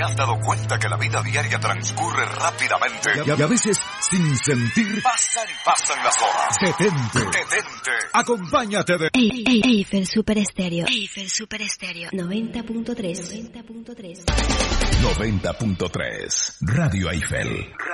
te has dado cuenta que la vida diaria transcurre rápidamente? Y a veces, sin sentir, Pasan y pasan las horas. Detente. Acompáñate de... Eiffel Super Estéreo. Eiffel Super Estéreo. 90.3. 90.3. Radio Eiffel.